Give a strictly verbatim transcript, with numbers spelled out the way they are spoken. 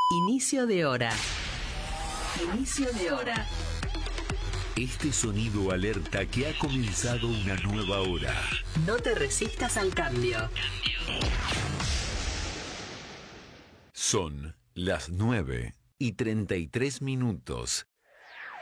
Inicio de hora. Inicio de hora. Este sonido alerta que ha comenzado una nueva hora. No te resistas al cambio. Son las nueve y treinta y tres minutos.